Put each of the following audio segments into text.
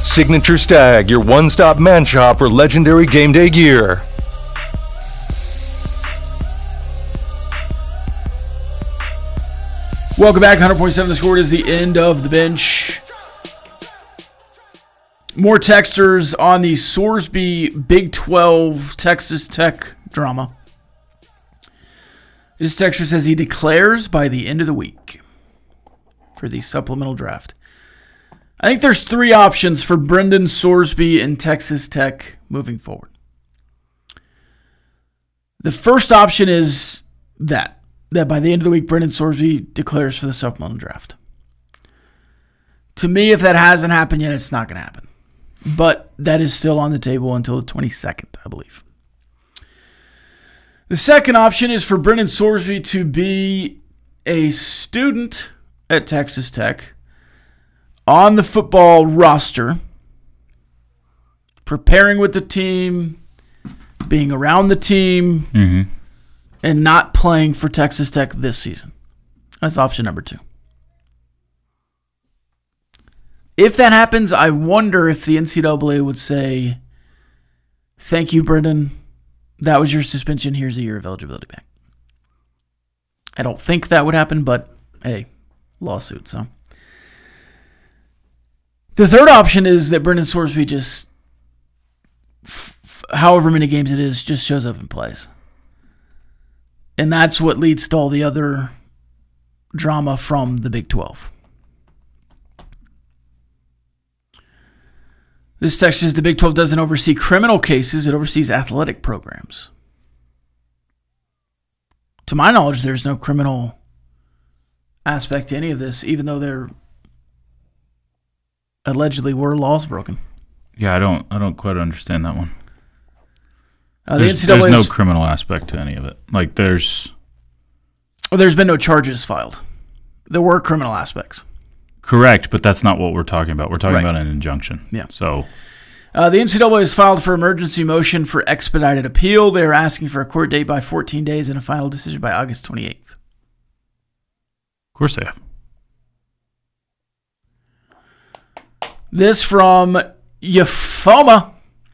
Signature Stag, your one-stop man shop for legendary game day gear. Welcome back. 100.7 The Score is the end of the bench. More texters on the Sorsby Big 12 Texas Tech drama. This texter says he declares by the end of the week for the supplemental draft. I think there's three options for Brendan Sorsby and Texas Tech moving forward. The first option is that by the end of the week, Brendan Sorsby declares for the supplemental draft. To me, if that hasn't happened yet, it's not going to happen. But that is still on the table until the 22nd, I believe. The second option is for Brendan Sorsby to be a student at Texas Tech on the football roster, preparing with the team, being around the team, and not playing for Texas Tech this season. That's option number 2. If that happens, I wonder if the NCAA would say, thank you, Brendan. That was your suspension. Here's a year of eligibility back. I don't think that would happen, but hey, lawsuit, so. The third option is that Brendan Sorsby just, however many games it is, just shows up and plays. And that's what leads to all the other drama from the Big 12. This text says the Big 12 doesn't oversee criminal cases, it oversees athletic programs. To my knowledge, there's no criminal aspect to any of this, even though there allegedly were laws broken. Yeah, I don't quite understand that one. There's no criminal aspect to any of it. Like there's been no charges filed. There were criminal aspects. Correct, but that's not what we're talking about. We're talking about an injunction. Yeah. So the NCAA has filed for emergency motion for expedited appeal. They are asking for a court date by 14 days and a final decision by August 28th. Of course they have. This from Euphoma.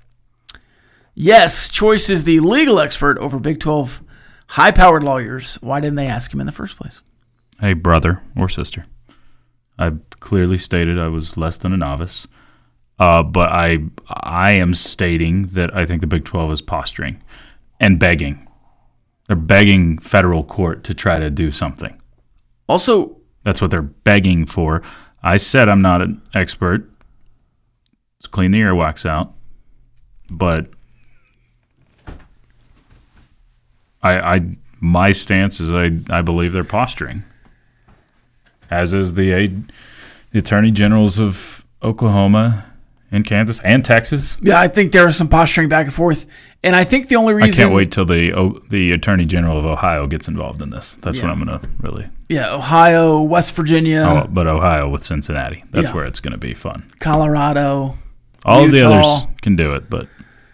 Yes, Choice is the legal expert over Big 12 high-powered lawyers. Why didn't they ask him in the first place? Hey, brother or sister. I clearly stated I was less than a novice, but I am stating that I think the Big 12 is posturing and begging. They're begging federal court to try to do something. Also, that's what they're begging for. I said I'm not an expert. Let's clean the earwax out. But my stance is I believe they're posturing. As is the attorney generals of Oklahoma and Kansas and Texas. Yeah, I think there is some posturing back and forth. And I think the only reason... I can't wait till the attorney general of Ohio gets involved in this. That's what I'm going to really... Yeah, Ohio, West Virginia. Oh, but Ohio with Cincinnati. That's where it's going to be fun. Colorado, all Utah. of the others can do it, but...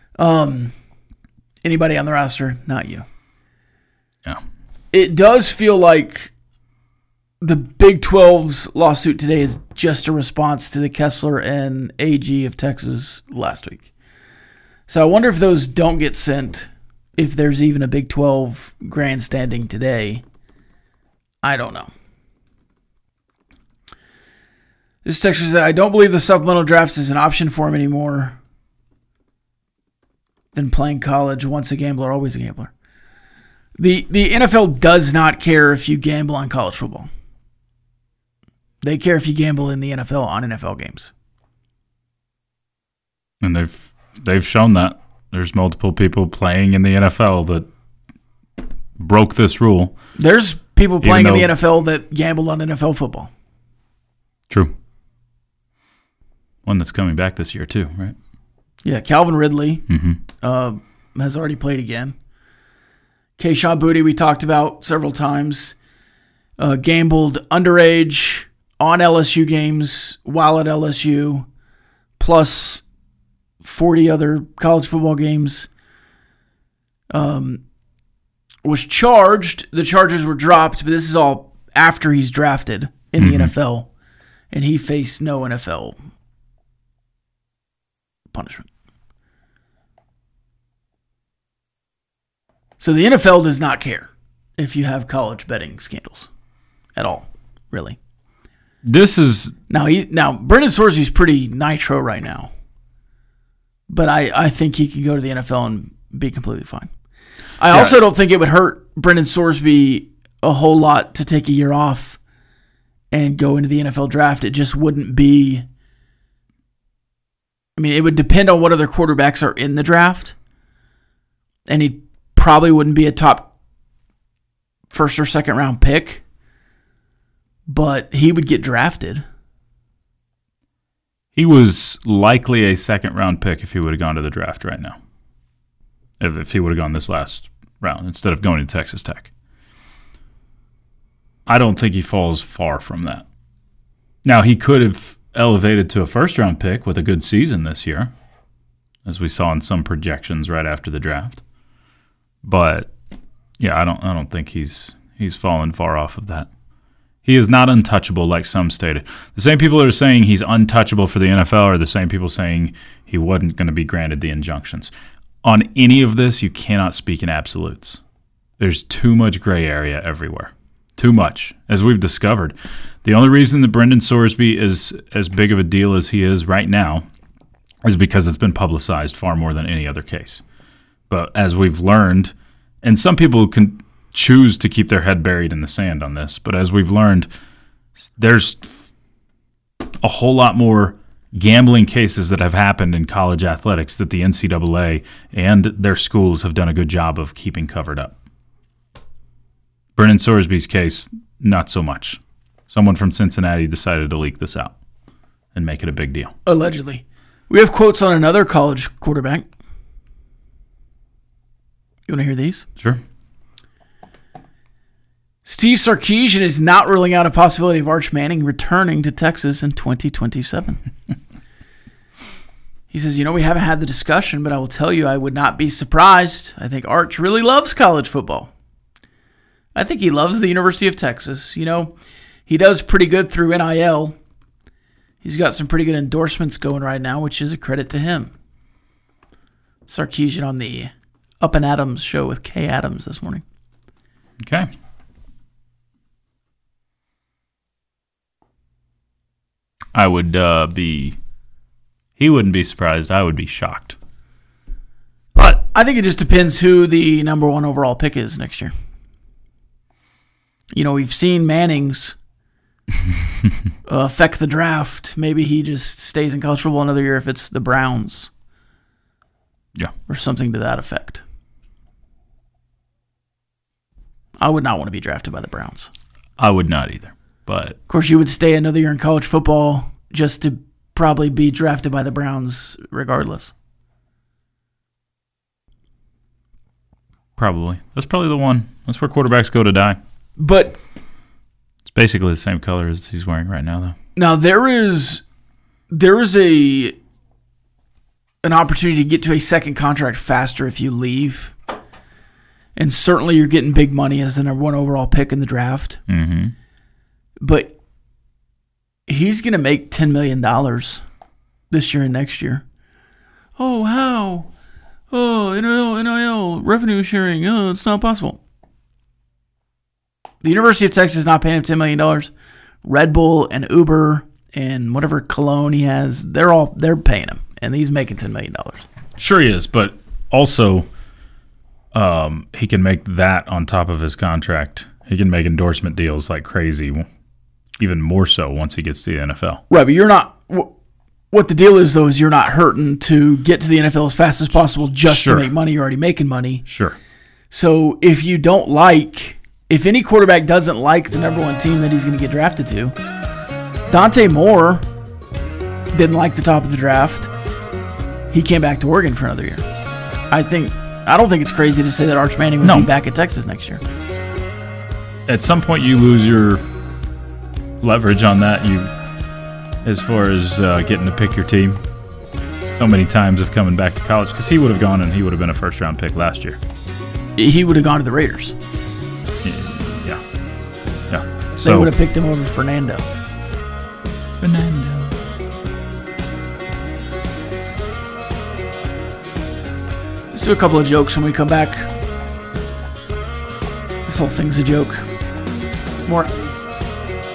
Anybody on the roster, not you. Yeah. It does feel like the Big 12's lawsuit today is just a response to the Kessler and AG of Texas last week. So I wonder if those don't get sent, if there's even a Big 12 grandstanding today. I don't know. This text says, I don't believe the supplemental drafts is an option for him anymore than playing college. Once a gambler, always a gambler. The NFL does not care if you gamble on college football. They care if you gamble in the NFL on NFL games. And they've shown that. There's multiple people playing in the NFL that broke this rule. There's people playing in the NFL that gambled on NFL football. True. One that's coming back this year too, right? Yeah, Calvin Ridley has already played again. Kayshon Boutte, we talked about several times, gambled underage on LSU games while at LSU, plus 40 other college football games. Was charged. The charges were dropped, but this is all after he's drafted in the NFL, and he faced no NFL punishment. So the NFL does not care if you have college betting scandals at all, really. This is Now Brendan Sorsby's pretty nitro right now, but I think he could go to the NFL and be completely fine. I also don't think it would hurt Brendan Sorsby a whole lot to take a year off and go into the NFL draft. It just wouldn't be. I mean, it would depend on what other quarterbacks are in the draft, and he probably wouldn't be a top first or second round pick, but he would get drafted. He was likely a second round pick if he would have gone to the draft right now. If he would have gone this last round instead of going to Texas Tech. I don't think he falls far from that. Now, he could have elevated to a first round pick with a good season this year, as we saw in some projections right after the draft. But yeah, I don't think he's fallen far off of that. He is not untouchable like some stated. The same people that are saying he's untouchable for the NFL are the same people saying he wasn't going to be granted the injunctions. On any of this, you cannot speak in absolutes. There's too much gray area everywhere. Too much, as we've discovered. The only reason that Brendan Sorsby is as big of a deal as he is right now is because it's been publicized far more than any other case. But as we've learned, and some people can choose to keep their head buried in the sand on this, but as we've learned, there's a whole lot more gambling cases that have happened in college athletics that the NCAA and their schools have done a good job of keeping covered up. Brendan Sorsby's case, not so much. Someone from Cincinnati decided to leak this out and make it a big deal. Allegedly. We have quotes on another college quarterback. You want to hear these? Sure. Steve Sarkisian is not ruling out a possibility of Arch Manning returning to Texas in 2027. He says, we haven't had the discussion, but I will tell you I would not be surprised. I think Arch really loves college football. I think he loves the University of Texas. He does pretty good through NIL. He's got some pretty good endorsements going right now, which is a credit to him. Sarkisian on the Up and Adams show with Kay Adams this morning. Okay. I would he wouldn't be surprised. I would be shocked. But I think it just depends who the number one overall pick is next year. We've seen Manning's affect the draft. Maybe he just stays in college football another year if it's the Browns. Yeah. Or something to that effect. I would not want to be drafted by the Browns. I would not either. But of course, you would stay another year in college football just to probably be drafted by the Browns regardless. Probably. That's probably the one. That's where quarterbacks go to die. But it's basically the same color as he's wearing right now, though. Now there is an opportunity to get to a second contract faster if you leave, and certainly you're getting big money as the number one overall pick in the draft. Mm-hmm. But he's going to make $10 million this year and next year. Oh, how? Oh, NIL, revenue sharing. Oh, it's not possible. The University of Texas is not paying him $10 million. Red Bull and Uber and whatever cologne he has, they're paying him, and he's making $10 million. Sure he is, but also he can make that on top of his contract. He can make endorsement deals like crazy, even more so once he gets to the NFL. Right, but you're not. What the deal is, though, is you're not hurting to get to the NFL as fast as possible just to make money. You're already making money. Sure. So if any quarterback doesn't like the number one team that he's going to get drafted to, Dante Moore didn't like the top of the draft. He came back to Oregon for another year. I don't think it's crazy to say that Arch Manning would be back at Texas next year. At some point, you lose your leverage on that. As far as getting to pick your team, so many times of coming back to college, because he would have gone and he would have been a first-round pick last year. He would have gone to the Raiders. Yeah. They would have picked him over Fernando. Let's do a couple of jokes when we come back. This whole thing's a joke. More.